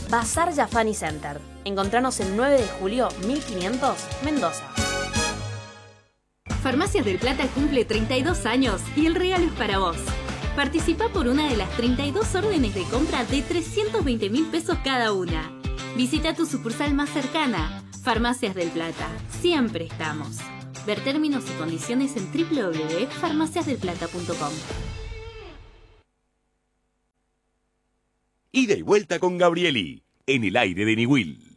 Bazar Yafani Center. Encontranos el 9 de julio 1500, Mendoza. Farmacias del Plata cumple 32 años y el regalo es para vos. Participa por una de las 32 órdenes de compra de 320.000 pesos cada una. Visita tu sucursal más cercana. Farmacias del Plata. Siempre estamos. Ver términos y condiciones en www.farmaciasdelplata.com. Ida y vuelta con Gabrieli, en el aire de Niwil.